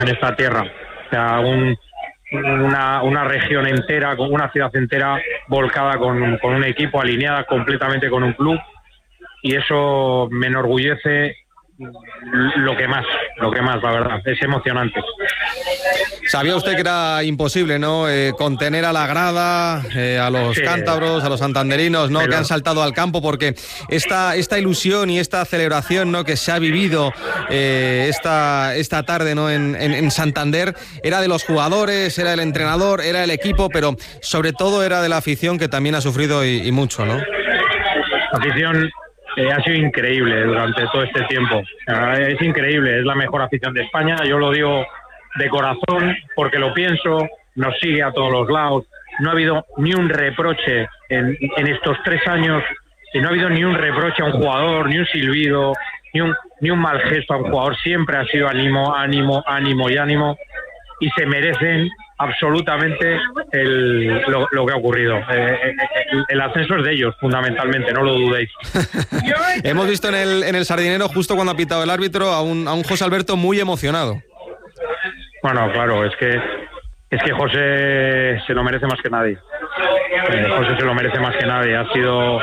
en esta tierra. O sea, una región entera, con una ciudad entera volcada con un equipo, alineada completamente con un club, y eso me enorgullece lo que más, la verdad, es emocionante. Sabía usted que era imposible, ¿no? Contener a la grada, a los cántabros, a los santanderinos, ¿no? Que han saltado al campo, porque esta ilusión y esta celebración, ¿no? Que se ha vivido esta tarde, ¿no? En Santander, era de los jugadores, era del entrenador, era del equipo, pero sobre todo era de la afición, que también ha sufrido y mucho, ¿no? La afición ha sido increíble durante todo este tiempo. Es increíble, es la mejor afición de España. Yo lo digo de corazón porque lo pienso, nos sigue a todos los lados. No ha habido ni un reproche en estos 3 años, y no ha habido ni un reproche a un jugador, ni un silbido, ni un mal gesto a un jugador. Siempre ha sido ánimo, ánimo, ánimo y ánimo, y se merecen absolutamente lo que ha ocurrido. El ascenso es de ellos, fundamentalmente, no lo dudéis. Hemos visto en el Sardinero, justo cuando ha pitado el árbitro, a un José Alberto muy emocionado. Bueno, claro, es que José se lo merece más que nadie. José se lo merece más que nadie. Ha sido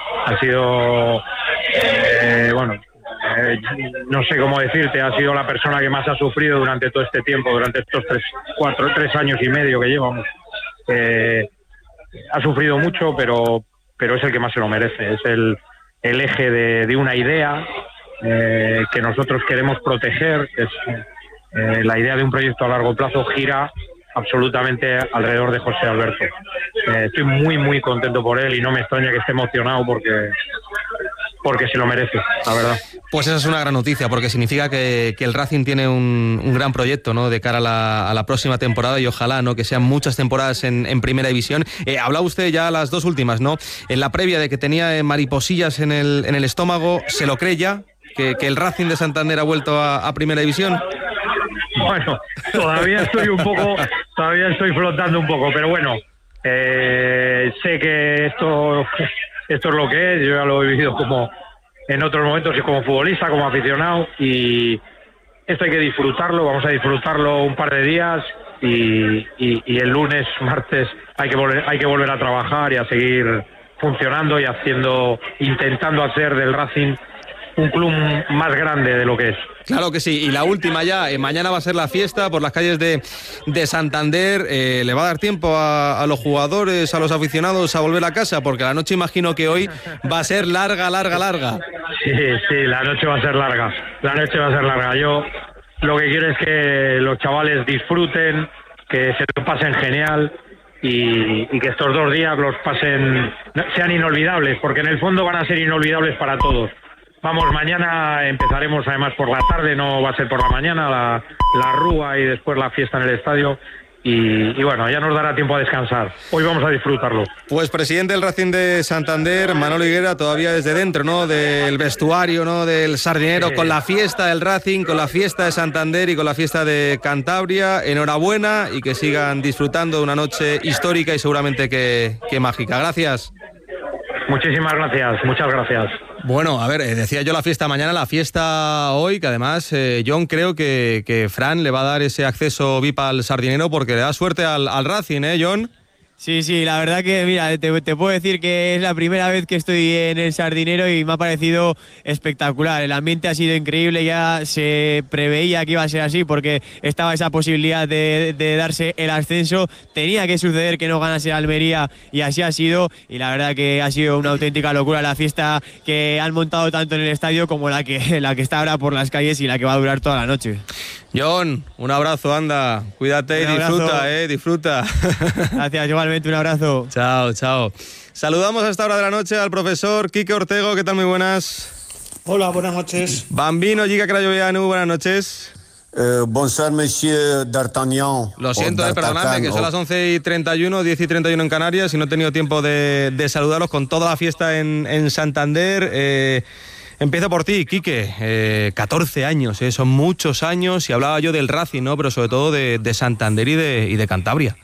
no sé cómo decirte, ha sido la persona que más ha sufrido durante todo este tiempo, durante estos 3 años y medio que llevamos. Ha sufrido mucho, pero es el que más se lo merece. Es el eje de una idea que nosotros queremos proteger, que es la idea de un proyecto a largo plazo. Gira absolutamente alrededor de José Alberto. Estoy muy, muy contento por él, y no me extraña que esté emocionado porque se lo merece, la verdad. Pues esa es una gran noticia, porque significa que el Racing tiene un gran proyecto, ¿no? De cara a la próxima temporada, y ojalá, ¿no? Que sean muchas temporadas en Primera División. Hablaba usted ya las 2 últimas, ¿no? En la previa de que tenía mariposillas en el estómago, ¿se lo cree ya? ¿Que el Racing de Santander ha vuelto a Primera División? Bueno, todavía estoy flotando un poco, pero bueno, sé que esto es lo que es. Yo ya lo he vivido como en otros momentos, como futbolista, como aficionado, y esto hay que disfrutarlo. Vamos a disfrutarlo un par de días, y el lunes, martes hay que volver a trabajar y a seguir funcionando y intentando hacer del Racing un club más grande de lo que es. Claro que sí. Y la última ya, mañana va a ser la fiesta por las calles de Santander. ¿Le va a dar tiempo a los jugadores, a los aficionados, a volver a casa? Porque la noche, imagino que hoy va a ser larga. Sí, la noche va a ser larga. Yo lo que quiero es que los chavales disfruten, que se lo pasen genial, y que estos 2 días sean inolvidables, porque en el fondo van a ser inolvidables para todos. Vamos, mañana empezaremos además por la tarde, no va a ser por la mañana, la rúa y después la fiesta en el estadio. Y bueno, ya nos dará tiempo a descansar. Hoy vamos a disfrutarlo. Pues presidente del Racing de Santander, Manolo Higuera, todavía desde dentro, ¿no? Del vestuario, ¿no? Del Sardinero, sí. Con la fiesta del Racing, con la fiesta de Santander y con la fiesta de Cantabria. Enhorabuena, y que sigan disfrutando de una noche histórica y seguramente que mágica. Gracias. Muchísimas gracias, muchas gracias. Bueno, a ver, decía yo la fiesta mañana, la fiesta hoy, que además John, creo que Fran le va a dar ese acceso VIP al Sardinero, porque le da suerte al Racing, ¿eh, John? Sí, la verdad que, mira, te puedo decir que es la primera vez que estoy en el Sardinero y me ha parecido espectacular. El ambiente ha sido increíble, ya se preveía que iba a ser así porque estaba esa posibilidad de darse el ascenso. Tenía que suceder que no ganase Almería y así ha sido, y la verdad que ha sido una auténtica locura la fiesta que han montado tanto en el estadio como la que está ahora por las calles y la que va a durar toda la noche. John, un abrazo, anda, cuídate y disfruta. Gracias, igualmente, un abrazo. Chao. Saludamos a esta hora de la noche al profesor Quique Ortego, ¿qué tal? Muy buenas. Hola, buenas noches. Bambino, Giga Crayoveanu, buenas noches. Bonsoir, monsieur D'Artagnan. Lo siento, perdonadme, que son las 11:31, 10:31 en Canarias, y no he tenido tiempo de saludaros con toda la fiesta en Santander. Empiezo por ti, Quique. 14 años, son muchos años, y hablaba yo del Racing, ¿no? Pero sobre todo de Santander y de Cantabria.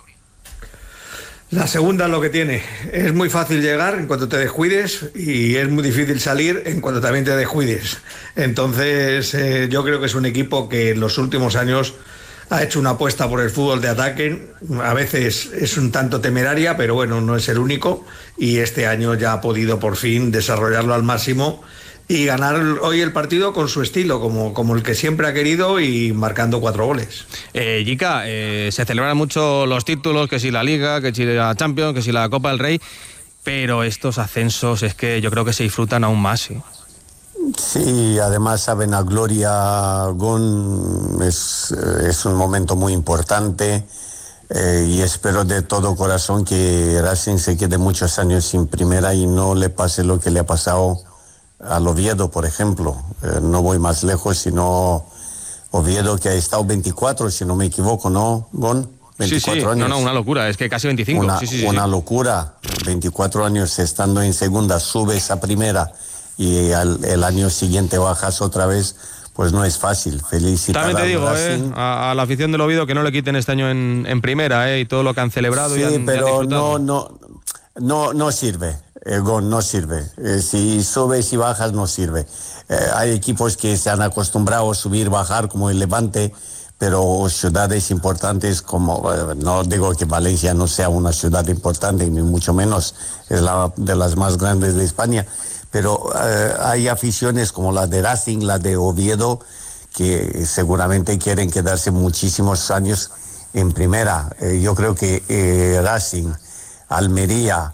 La segunda es lo que tiene. Es muy fácil llegar en cuanto te descuides, y es muy difícil salir en cuanto también te descuides. Entonces, yo creo que es un equipo que en los últimos años ha hecho una apuesta por el fútbol de ataque. A veces es un tanto temeraria, pero bueno, no es el único. Y este año ya ha podido por fin desarrollarlo al máximo y ganar hoy el partido con su estilo, como el que siempre ha querido, y marcando 4 goles. Jica, se celebran mucho los títulos, que si la Liga, que si la Champions, que si la Copa del Rey, pero estos ascensos es que yo creo que se disfrutan aún más, ¿sí? Sí, además saben a gloria, Gon, es un momento muy importante y espero de todo corazón que Racing se quede muchos años sin primera y no le pase lo que le ha pasado al Oviedo, por ejemplo. No voy más lejos, sino Oviedo, que ha estado 24, si no me equivoco, ¿no, Gon? 24 años. No, una locura, es que casi 25. Una locura, 24 años estando en segunda, subes a primera y el año siguiente bajas otra vez, pues no es fácil. Felicidades. También te digo, a la afición del Oviedo, que no le quiten este año en primera, y todo lo que han celebrado. Sí, pero no sirve. Gon, no sirve. Si subes y bajas no sirve. Hay equipos que se han acostumbrado a subir, bajar, como el Levante, pero ciudades importantes como, no digo que Valencia no sea una ciudad importante, ni mucho menos, es la de las más grandes de España, pero hay aficiones como la de Racing, la de Oviedo, que seguramente quieren quedarse muchísimos años en primera. Yo creo que Racing, Almería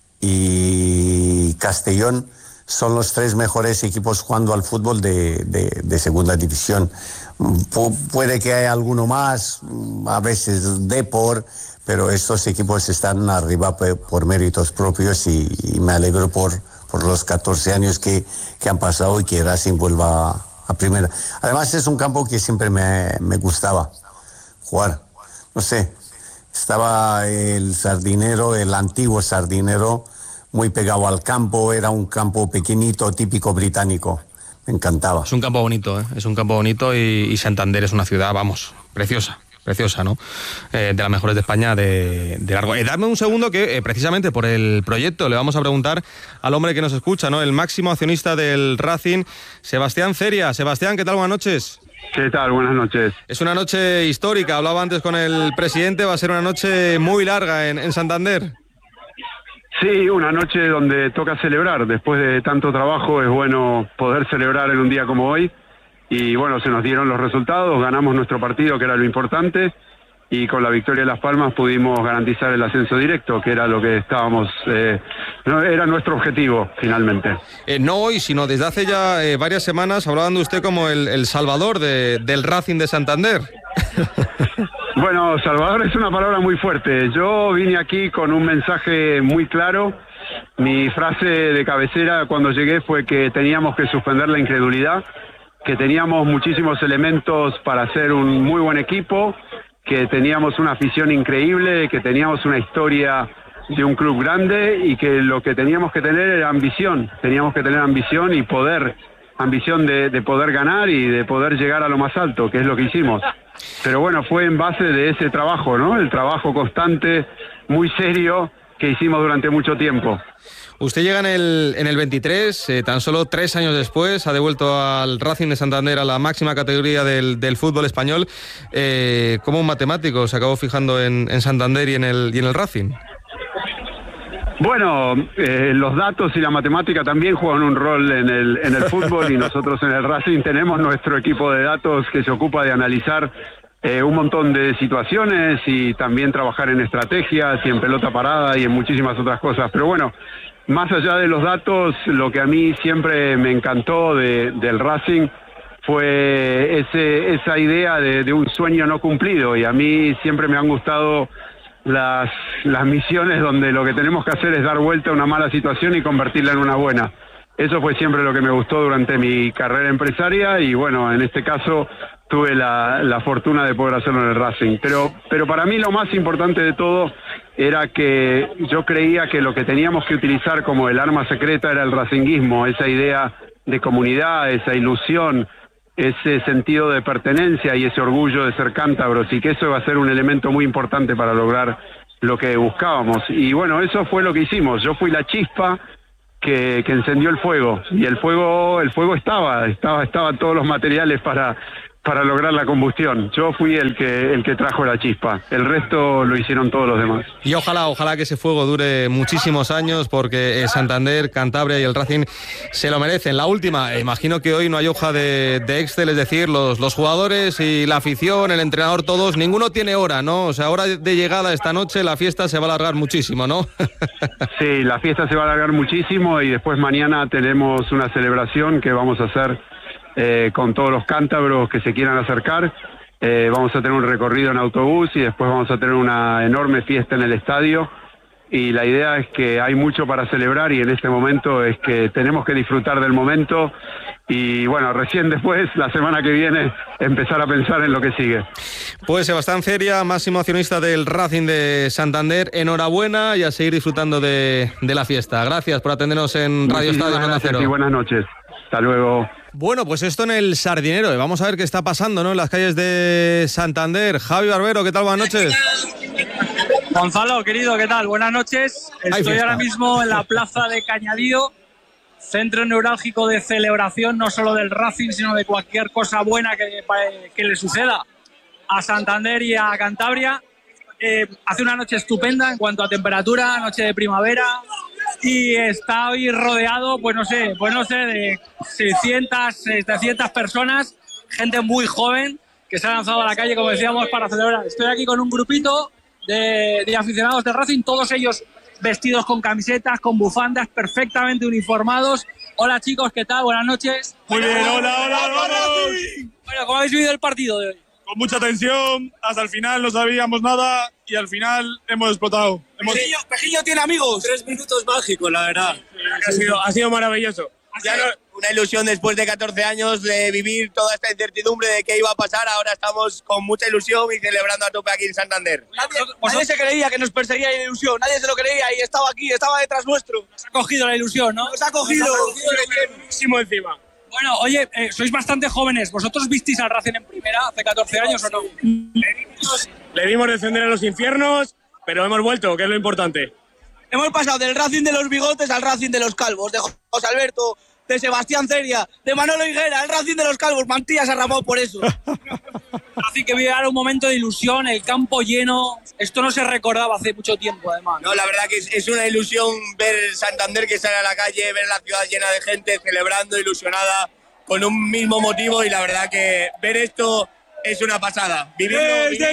y Castellón son los 3 mejores equipos jugando al fútbol de segunda división. Puede que haya alguno más, a veces Depor, pero estos equipos están arriba por méritos propios y me alegro por los 14 años que han pasado y que Racing vuelva a primera. Además es un campo que siempre me gustaba jugar. No sé, estaba el Sardinero, el antiguo Sardinero, muy pegado al campo, era un campo pequeñito, típico británico. Me encantaba. Es un campo bonito, es un campo bonito y Santander es una ciudad, vamos, preciosa, ¿no? De las mejores de España de largo. Dame un segundo que precisamente por el proyecto le vamos a preguntar al hombre que nos escucha, ¿no? El máximo accionista del Racing, Sebastián Ceria. Sebastián, ¿qué tal? Buenas noches. ¿Qué tal? Buenas noches. Es una noche histórica, hablaba antes con el presidente, va a ser una noche muy larga en Santander. Sí, una noche donde toca celebrar. Después de tanto trabajo es bueno poder celebrar en un día como hoy. Y bueno, se nos dieron los resultados, ganamos nuestro partido, que era lo importante, y con la victoria de Las Palmas pudimos garantizar el ascenso directo, que era lo que estábamos, era nuestro objetivo finalmente. No hoy, sino desde hace ya varias semanas, hablaban de usted como el salvador del Racing de Santander. Bueno, salvador es una palabra muy fuerte. Yo vine aquí con un mensaje muy claro. Mi frase de cabecera cuando llegué fue que teníamos que suspender la incredulidad, que teníamos muchísimos elementos para hacer un muy buen equipo, que teníamos una afición increíble, que teníamos una historia de un club grande y que lo que teníamos que tener era ambición. Teníamos que tener ambición y ambición de poder ganar y de poder llegar a lo más alto, que es lo que hicimos. Pero bueno, fue en base de ese trabajo, ¿no? El trabajo constante, muy serio, que hicimos durante mucho tiempo. Usted llega en el 23, tan solo 3 años después, ha devuelto al Racing de Santander a la máxima categoría del fútbol español. ¿Cómo un matemático se acabó fijando en Santander y en el Racing? Bueno, los datos y la matemática también juegan un rol en el fútbol y nosotros en el Racing tenemos nuestro equipo de datos que se ocupa de analizar un montón de situaciones y también trabajar en estrategias y en pelota parada y en muchísimas otras cosas. Pero bueno, más allá de los datos, lo que a mí siempre me encantó del Racing fue esa idea de un sueño no cumplido, y a mí siempre me han gustado las misiones donde lo que tenemos que hacer es dar vuelta a una mala situación y convertirla en una buena. Eso fue siempre lo que me gustó durante mi carrera empresaria y bueno, en este caso tuve la fortuna de poder hacerlo en el Racing. Pero para mí lo más importante de todo era que yo creía que lo que teníamos que utilizar como el arma secreta era el racinguismo, esa idea de comunidad, esa ilusión, ese sentido de pertenencia y ese orgullo de ser cántabros, y que eso iba a ser un elemento muy importante para lograr lo que buscábamos. Y bueno, eso fue lo que hicimos. Yo fui la chispa que encendió el fuego, y el fuego estaba todos los materiales para para lograr la combustión. Yo fui el que trajo la chispa. El resto lo hicieron todos los demás. Y ojalá que ese fuego dure muchísimos años, porque Santander, Cantabria y el Racing se lo merecen. La última, imagino que hoy no hay hoja de Excel, es decir, los jugadores y la afición, el entrenador, todos, ninguno tiene hora, ¿no? O sea, hora de llegada esta noche, la fiesta se va a alargar muchísimo, ¿no? Sí, la fiesta se va a alargar muchísimo y después mañana tenemos una celebración que vamos a hacer con todos los cántabros que se quieran acercar. Vamos a tener un recorrido en autobús y después vamos a tener una enorme fiesta en el estadio, y la idea es que hay mucho para celebrar y en este momento es que tenemos que disfrutar del momento y bueno, recién después, la semana que viene, empezar a pensar en lo que sigue. Pues Sebastián Ceria, máximo accionista del Racing de Santander, enhorabuena y a seguir disfrutando de la fiesta. Gracias por atendernos en Radio Estadio Onda Cero. Y buenas noches. Hasta luego. Bueno, pues esto en el Sardinero. Vamos a ver qué está pasando, ¿no?, en las calles de Santander. Javi Barbero, ¿qué tal? Buenas noches. Gonzalo, querido, ¿qué tal? Buenas noches. Estoy ahora mismo en la plaza de Cañadío, centro neurálgico de celebración, no solo del Racing, sino de cualquier cosa buena que le suceda a Santander y a Cantabria. Hace una noche estupenda en cuanto a temperatura, noche de primavera, y está hoy rodeado, pues no sé, de 600, 700 personas, gente muy joven que se ha lanzado a la calle, como decíamos, para celebrar. Estoy aquí con un grupito de aficionados de Racing, todos ellos vestidos con camisetas, con bufandas, perfectamente uniformados. Hola chicos, ¿qué tal? Buenas noches. Muy bien, hola, vamos. Bueno, ¿cómo habéis vivido el partido de hoy? Con mucha tensión, hasta el final no sabíamos nada y al final hemos explotado. Pejillo tiene amigos. 3 minutos mágicos, la verdad. Ha sido maravilloso. Una ilusión después de 14 años de vivir toda esta incertidumbre de qué iba a pasar. Ahora estamos con mucha ilusión y celebrando a tope aquí en Santander. Nadie se creía que nos perseguía la ilusión, nadie se lo creía y estaba aquí, estaba detrás nuestro. Nos ha cogido la ilusión, ¿no? Nos ha cogido Muchísimo encima. Bueno, oye, sois bastante jóvenes. ¿Vosotros visteis al Racing en primera hace 14 años o no? Le vimos descender a los infiernos, pero hemos vuelto, que es lo importante. Hemos pasado del Racing de los bigotes al Racing de los calvos, de José Alberto, de Sebastián Ceria, de Manolo Higuera, el Racing de los calvos. Mantilla se ha ramado por eso. Racing que vive ahora un momento de ilusión, el campo lleno. Esto no se recordaba hace mucho tiempo, además. No, la verdad que es una ilusión ver Santander que sale a la calle, ver la ciudad llena de gente celebrando, ilusionada, con un mismo motivo, y la verdad que ver esto es una pasada. Vivirlo